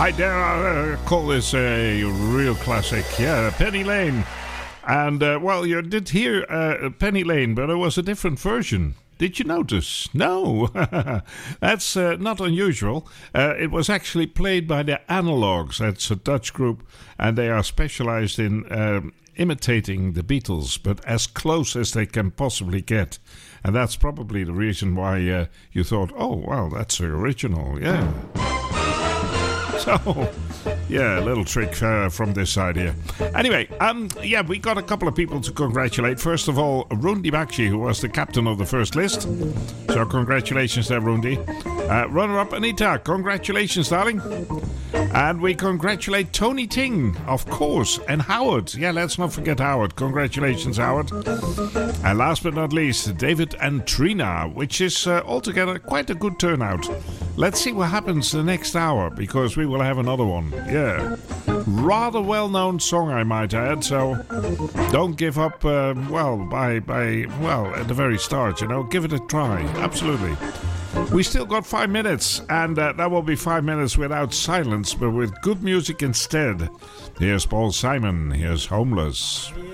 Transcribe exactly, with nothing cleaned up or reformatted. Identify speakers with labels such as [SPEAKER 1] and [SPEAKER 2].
[SPEAKER 1] I dare uh, call this a real classic. Yeah, Penny Lane. And, uh, well, you did hear uh, Penny Lane, but it was a different version. Did you notice? No. That's uh, not unusual. Uh, it was actually played by the Analogues. That's a Dutch group, and they are specialized in uh, imitating the Beatles, but as close as they can possibly get. And that's probably the reason why uh, you thought, oh, well, that's the original, yeah. So, yeah, a little trick uh, from this side here. Anyway, um, yeah, we got a couple of people to congratulate. First of all, Rundi Bakshi, who was the captain of the first list. So congratulations there, Rundi. Uh, runner-up Anita, congratulations, darling. And we congratulate Tony Ting, of course, and Howard. Yeah, let's not forget Howard. Congratulations, Howard. And last but not least, David and Trina, which is uh, altogether quite a good turnout. Let's see what happens the next hour, because we will have another one. Yeah. Rather well-known song, I might add, so don't give up, uh, well, by, by, well, at the very start, you know. Give it a try. Absolutely. We still got five minutes, and uh, that will be five minutes without silence, but with good music instead. Here's Paul Simon. Here's Homeless.